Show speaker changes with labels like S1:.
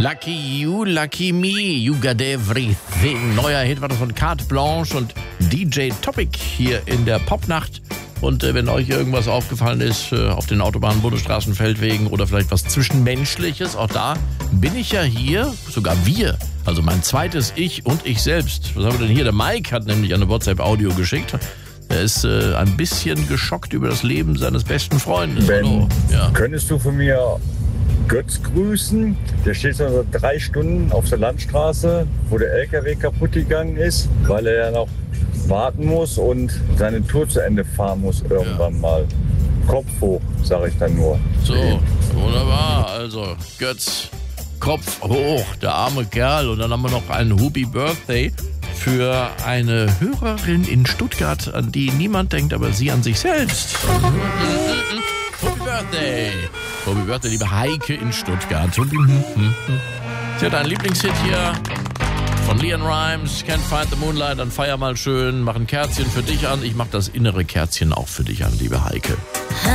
S1: Lucky you, lucky me, you got everything. Neuer Hit war das von Carte Blanche und DJ Topic hier in der Popnacht. Und wenn euch irgendwas aufgefallen ist auf den Autobahnen, Bundesstraßen, Feldwegen oder vielleicht was Zwischenmenschliches, auch da bin ich ja hier, sogar wir, also mein zweites Ich und ich selbst. Was haben wir denn hier? Der Mike hat nämlich eine WhatsApp-Audio geschickt. Er ist ein bisschen geschockt über das Leben seines besten Freundes.
S2: Ben,
S1: Hallo. Ja.
S2: Könntest du von mir Götz grüßen? Der steht schon seit 3 Stunden auf der Landstraße, wo der LKW kaputt gegangen ist, weil er ja noch warten muss und seine Tour zu Ende fahren muss irgendwann mal. Kopf hoch, sage ich dann nur.
S1: So, wunderbar. Also, Götz, Kopf hoch, der arme Kerl. Und dann haben wir noch einen Happy Birthday für eine Hörerin in Stuttgart, an die niemand denkt, aber sie an sich selbst. Happy Birthday. Happy Birthday, liebe Heike in Stuttgart. Sie hat einen Lieblingshit hier von Leon Rimes, Can't Find the Moonlight, dann feier mal schön, mach ein Kerzchen für dich an. Ich mach das innere Kerzchen auch für dich an, liebe Heike.